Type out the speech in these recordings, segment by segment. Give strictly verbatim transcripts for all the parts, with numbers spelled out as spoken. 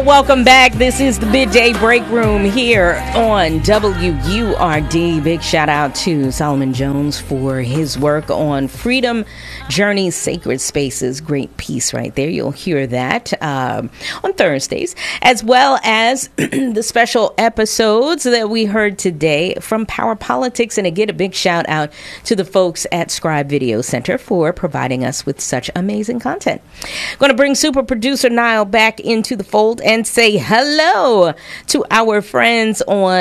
Well, welcome back. This is the Midday Break Room here on W U R D. Big shout out to Solomon Jones for his work on Freedom Journey Sacred Spaces. Great piece right there. You'll hear that um, on Thursdays, as well as the special episodes that we heard today from Power Politics. And again, a big shout out to the folks at Scribe Video Center for providing us with such amazing content. Going to bring super producer Niall back into the fold and say hello to our friends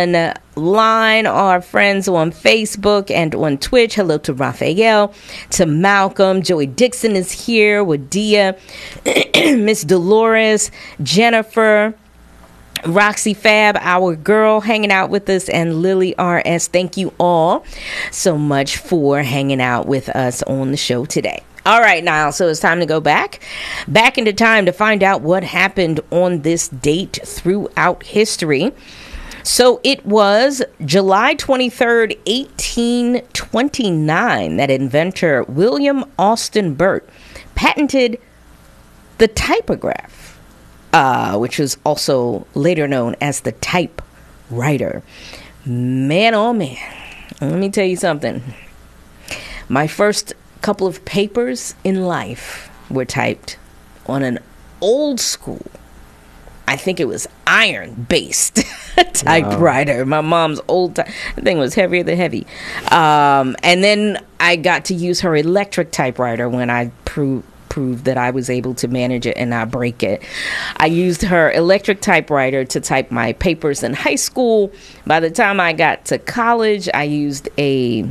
online, our friends on Facebook and on Twitch. Hello to Raphael, to Malcolm. Joey Dixon is here with Dia, Miss Dolores, Jennifer, Roxy Fab, our girl, hanging out with us, and Lily R S. Thank you all so much for hanging out with us on the show today. All right, Niall, so it's time to go back, back into time to find out what happened on this date throughout history. So it was July twenty-third, eighteen twenty-nine, that inventor William Austin Burt patented the typograph, uh, which was also later known as the typewriter. Man, oh man, let me tell you something. My first couple of papers in life were typed on an old school, I think it was iron based typewriter. Wow. My mom's old ty- thing was heavier than heavy. Um, and then I got to use her electric typewriter when I proved proved that I was able to manage it and not break it. I used her electric typewriter to type my papers in high school. By the time I got to college, I used a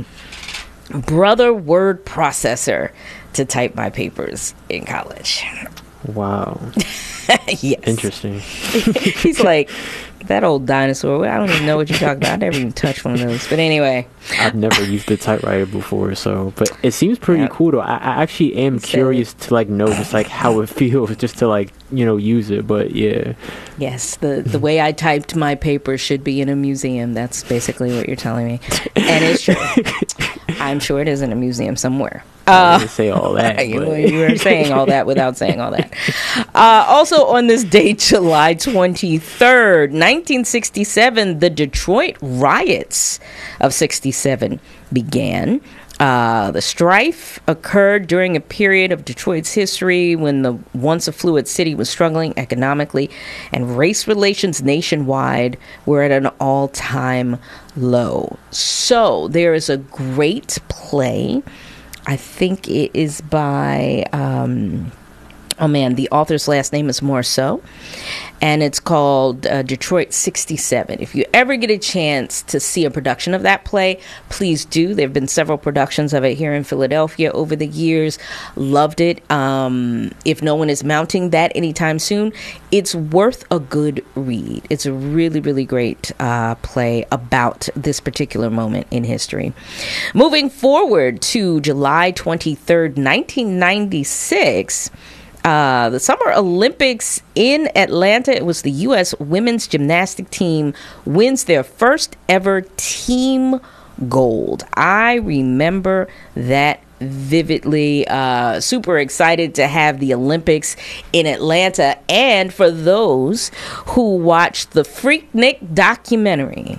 Brother word processor to type my papers in college. Wow. Yes. Interesting. He's like, that old dinosaur. I don't even know what you're talking about. I never even touched one of those. But anyway. I've never used the typewriter before, so. But it seems pretty Yep. cool, though. I, I actually am So- curious to, like, know just, like, how it feels just to, like, you know, use it. But, yeah. Yes, the, the way I typed my papers should be in a museum. That's basically what you're telling me. And it's true. I'm sure it is in a museum somewhere. I didn't say all that. you, but. you were saying all that without saying all that. Uh, also on this date, July twenty-third, nineteen sixty-seven, the Detroit riots of sixty-seven began. Uh, the strife occurred during a period of Detroit's history when the once affluent city was struggling economically, and race relations nationwide were at an all-time low. So there is a great play. I think it is by, um, oh man, the author's last name is Morceau, and it's called uh, Detroit sixty-seven. If you ever get a chance to see a production of that play, please do. There have been several productions of it here in Philadelphia over the years. Loved it. Um, if no one is mounting that anytime soon, it's worth a good read. It's a really, really great uh, play about this particular moment in history. Moving forward to July twenty-third, nineteen ninety-six, Uh, the Summer Olympics in Atlanta. It was the U S women's gymnastic team wins their first ever team gold. I remember that vividly. Uh, super excited to have the Olympics in Atlanta. And for those who watched the Freaknik documentary,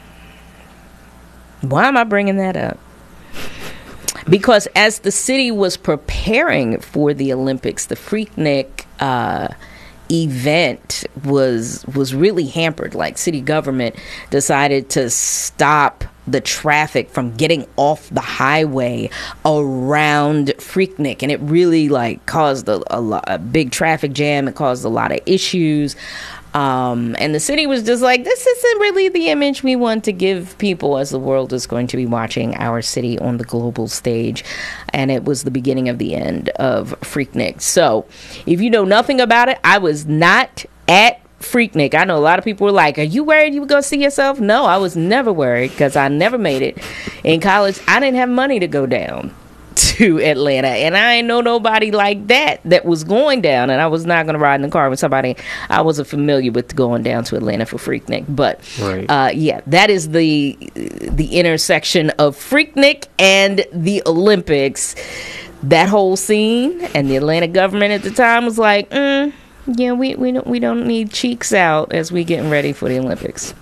why am I bringing that up? Because as the city was preparing for the Olympics, the Freaknik uh, event was was really hampered. Like, city government decided to stop the traffic from getting off the highway around Freaknik, and it really like caused a, a, lot, a big traffic jam. It caused a lot of issues. Um, and the city was just like, this isn't really the image we want to give people as the world is going to be watching our city on the global stage. And it was the beginning of the end of Freaknik. So if you know nothing about it, I was not at Freaknik. I know a lot of people were like, are you worried you were going to see yourself? No, I was never worried because I never made it. In college, I didn't have money to go down to Atlanta, and I ain't know nobody like that that was going down, and I was not going to ride in the car with somebody I wasn't familiar with going down to Atlanta for Freaknik. But Right. uh, yeah, that is the the intersection of Freaknik and the Olympics. That whole scene, and the Atlanta government at the time was like, mm, Yeah, we, we don't we don't need cheeks out as we getting ready for the Olympics.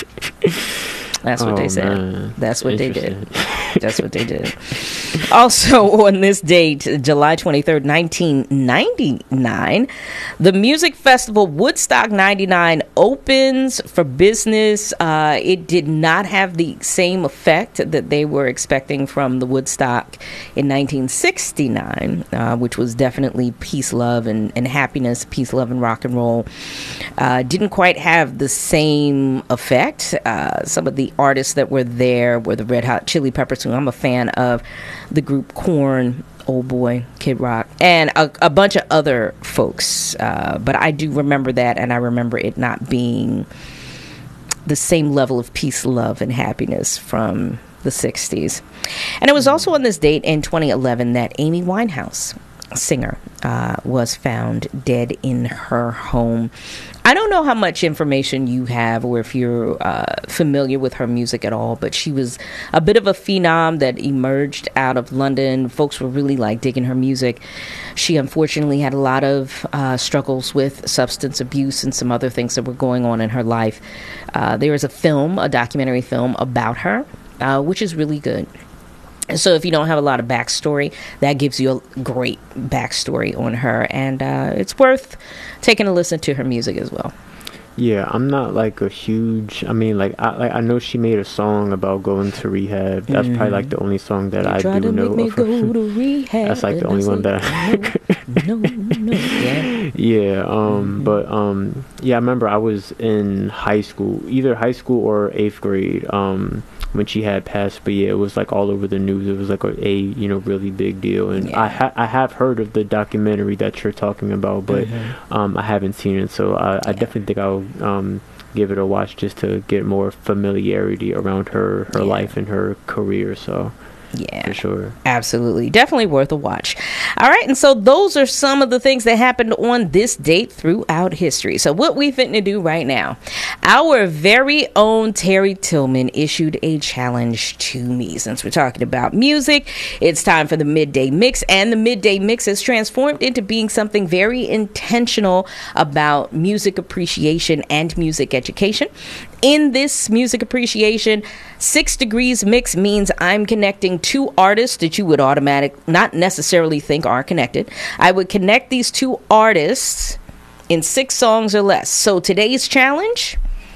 That's what oh, they said. Man. That's what they did. That's what they did. Also, on this date, July twenty-third, nineteen ninety-nine, the music festival Woodstock ninety-nine opens for business. Uh, it did not have the same effect that they were expecting from the Woodstock in nineteen sixty-nine, uh, which was definitely peace, love, and, and happiness, peace, love, and rock and roll. Uh, didn't quite have the same effect. Uh, some of the artists that were there were the Red Hot Chili Peppers, who I'm a fan of, the group Korn, Old Boy, Kid Rock, and a, a bunch of other folks. Uh, but I do remember that, and I remember it not being the same level of peace, love, and happiness from the sixties. And it was also on this date in twenty eleven that Amy Winehouse, singer, uh, was found dead in her home. I don't know how much information you have or if you're uh, familiar with her music at all, but she was a bit of a phenom that emerged out of London. Folks were really like digging her music. She unfortunately had a lot of uh, struggles with substance abuse and some other things that were going on in her life. Uh, there is a film, a documentary film about her, uh, which is really good. So if you don't have a lot of backstory, that gives you a great backstory on her. And uh, it's worth taking a listen to her music as well. Yeah, I'm not like a huge, I mean, like I, like, I know she made a song about going to rehab. That's mm. probably like the only song that you I do know of her. Go to rehab, that's like the only one like, that I no, no, no. Yeah. Yeah, um, mm-hmm. but um, yeah, I remember I was in high school, either high school or eighth grade, um, when she had passed. But yeah, it was like all over the news. It was like a, a you know, really big deal. And yeah. I ha- I have heard of the documentary that you're talking about, but mm-hmm. um, I haven't seen it. So I, I yeah. definitely think I'll um give it a watch just to get more familiarity around her her yeah. life and her career. So yeah, for sure, absolutely, definitely worth a watch. All right, and so those are some of the things that happened on this date throughout history. So what we fitting to do right now, our very own Terry Tillman issued a challenge to me. Since we're talking about music, it's time for the midday mix, and the midday mix has transformed into being something very intentional about music appreciation and music education. In this music appreciation, Six Degrees Mix means I'm connecting two artists that you would automatic not necessarily think are connected. I would connect these two artists in six songs or less. So today's challenge,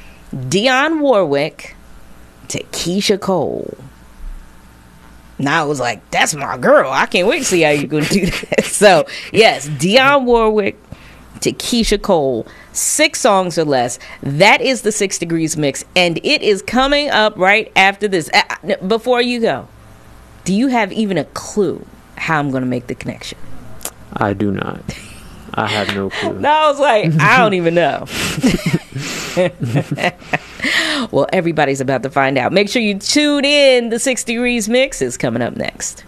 Dionne Warwick to Keyshia Cole. Now I was like, that's my girl. I can't wait to see how you're going to do that. So yes, Dionne Warwick to Keyshia Cole, six songs or less. That is the Six Degrees Mix, and it is coming up right after this. Uh, before you go, do you have even a clue how I'm going to make the connection? I do not. I have no clue. No, I was like, I don't even know. Well, everybody's about to find out. Make sure you tune in. The Six Degrees Mix is coming up next.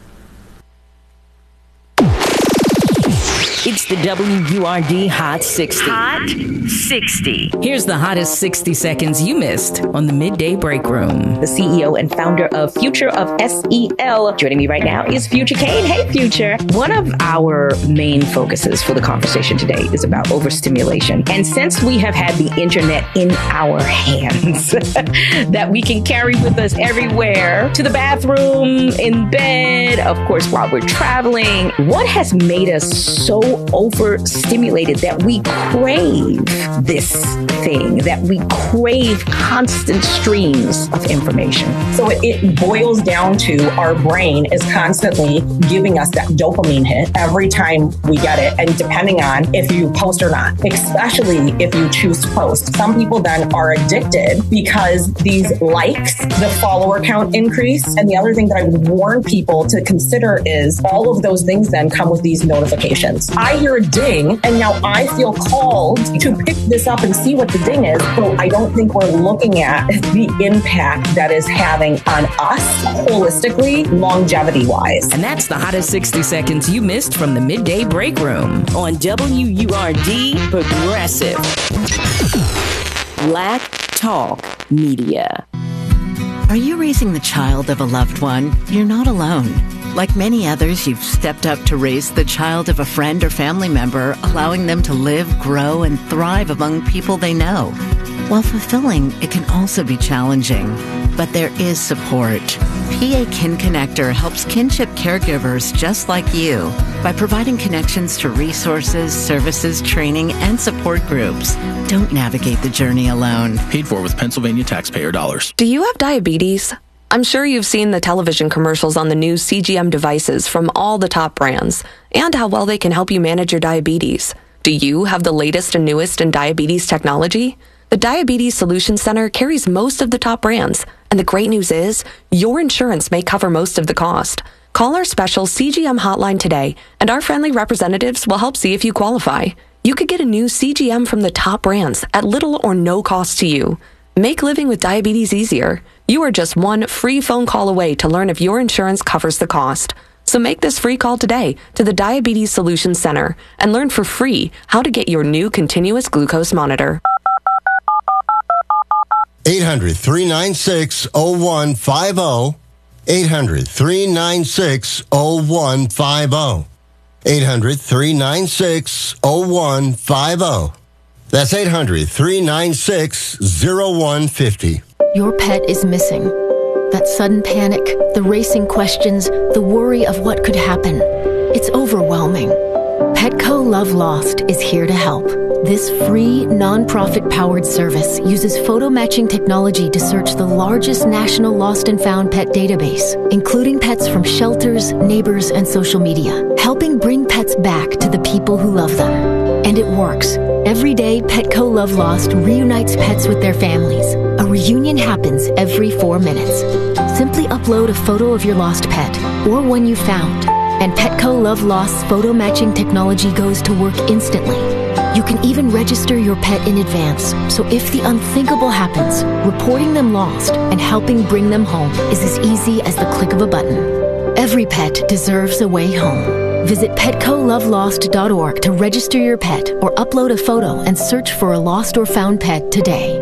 It's the W U R D Hot sixty. Hot sixty. Here's the hottest sixty seconds you missed on the Midday Break Room. The C E O and founder of Future of S E L. Joining me right now is Future Kane. Hey, Future. One of our main focuses for the conversation today is about overstimulation. And since we have had the internet in our hands that we can carry with us everywhere, to the bathroom, in bed, of course, while we're traveling, what has made us so overstimulated that we crave this thing, that we crave constant streams of information? So it, it boils down to our brain is constantly giving us that dopamine hit every time we get it, and depending on if you post or not, especially if you choose to post. Some people then are addicted because these likes, the follower count increase. And the other thing that I would warn people to consider is all of those things then come with these notifications. I hear a ding, and now I feel called to pick this up and see what the ding is. So I don't think we're looking at the impact that is having on us holistically, longevity-wise. And that's the hottest sixty seconds you missed from the Midday Break Room on W U R D Progressive Black Talk Media. Are you raising the child of a loved one? You're not alone. Like many others, you've stepped up to raise the child of a friend or family member, allowing them to live, grow, and thrive among people they know. While fulfilling, it can also be challenging. But there is support. P A Kin Connector helps kinship caregivers just like you by providing connections to resources, services, training, and support groups. Don't navigate the journey alone. Paid for with Pennsylvania taxpayer dollars. Do you have diabetes? I'm sure you've seen the television commercials on the new C G M devices from all the top brands and how well they can help you manage your diabetes. Do you have the latest and newest in diabetes technology? The Diabetes Solutions Center carries most of the top brands, and the great news is your insurance may cover most of the cost. Call our special C G M hotline today, and our friendly representatives will help see if you qualify. You could get a new C G M from the top brands at little or no cost to you. Make living with diabetes easier. You are just one free phone call away to learn if your insurance covers the cost. So make this free call today to the Diabetes Solutions Center and learn for free how to get your new continuous glucose monitor. eight hundred, three nine six, oh one five oh. eight hundred, three nine six, oh one five oh. eight hundred, three nine six, oh one five oh. That's eight hundred, three nine six, oh one five oh. Your pet is missing. That sudden panic, the racing questions, the worry of what could happen. It's overwhelming. Petco Love Lost is here to help. This free, non-profit-powered service uses photo matching technology to search the largest national lost and found pet database, including pets from shelters, neighbors, and social media, helping bring pets back to the people who love them. And it works. Every day, Petco Love Lost reunites pets with their families. A reunion happens every four minutes. Simply upload a photo of your lost pet, or one you found, and Petco Love Lost's photo matching technology goes to work instantly. You can even register your pet in advance, so if the unthinkable happens, reporting them lost and helping bring them home is as easy as the click of a button. Every pet deserves a way home. Visit petco love lost dot org to register your pet or upload a photo and search for a lost or found pet today.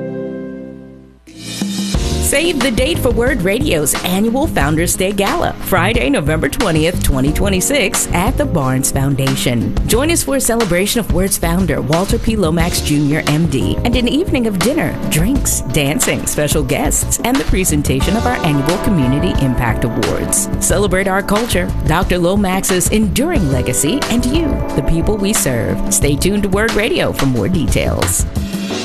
Save the date for Word Radio's annual Founders Day Gala, Friday, November twentieth, twenty twenty-six, at the Barnes Foundation. Join us for a celebration of Word's founder, Walter P. Lomax Junior M D, and an evening of dinner, drinks, dancing, special guests, and the presentation of our annual Community Impact Awards. Celebrate our culture, Doctor Lomax's enduring legacy, and you, the people we serve. Stay tuned to Word Radio for more details.